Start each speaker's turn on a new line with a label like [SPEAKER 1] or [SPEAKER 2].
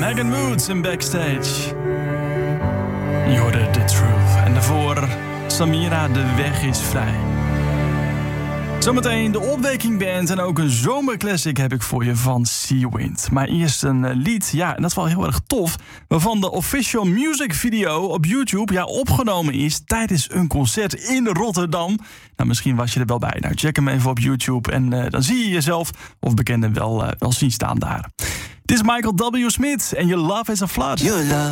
[SPEAKER 1] Megan Moods in Backstage. Je hoorde The Truth. En daarvoor Samira, De Weg is Vrij. Zometeen de Opwekking Band en ook een zomerclassic heb ik voor je van Seawind. Maar eerst een lied, en dat is wel heel erg tof, waarvan de official music video op YouTube opgenomen is tijdens een concert in Rotterdam. Nou, misschien was je er wel bij. Nou, check hem even op YouTube en dan zie je jezelf of bekenden wel zien staan daar. Dit is Michael W. Smith en Your Love is a Flood.
[SPEAKER 2] Your love